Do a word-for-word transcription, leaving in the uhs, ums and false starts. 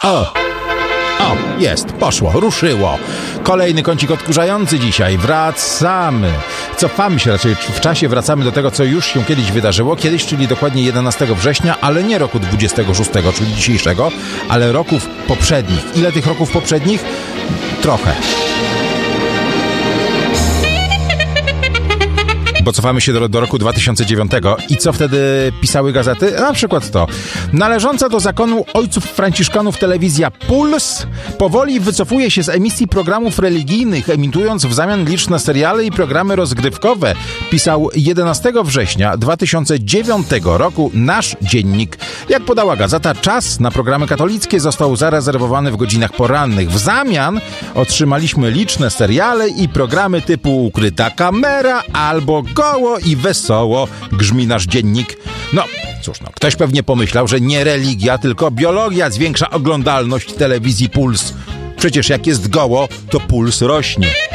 O! O, jest, poszło, ruszyło. Kolejny kącik odkurzający dzisiaj. Wracamy. Cofamy się raczej w czasie, wracamy do tego, co już się kiedyś wydarzyło. Kiedyś, czyli dokładnie jedenastego września, ale nie roku dwudziestego szóstego, czyli dzisiejszego, ale roków poprzednich. Ile tych roków poprzednich? Trochę. Bo cofamy się do, do roku dwa tysiące dziewiątego. I co wtedy pisały gazety? Na przykład to. Należąca do zakonu ojców franciszkanów telewizja Puls powoli wycofuje się z emisji programów religijnych, emitując w zamian liczne seriale i programy rozgrywkowe. Pisał jedenastego września dwa tysiące dziewiątego roku nasz dziennik. Jak podała gazeta, czas na programy katolickie został zarezerwowany w godzinach porannych. W zamian otrzymaliśmy liczne seriale i programy typu Ukryta kamera albo Goło i wesoło, grzmi nasz dziennik. No, cóż, no, ktoś pewnie pomyślał, że nie religia, tylko biologia zwiększa oglądalność telewizji Puls. Przecież jak jest goło, to puls rośnie.